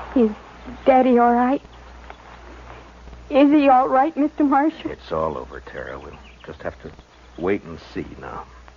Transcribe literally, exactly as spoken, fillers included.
Is Daddy all right? Is he all right, Mister Marshall? It's all over, Tara. We'll just have to wait and see now.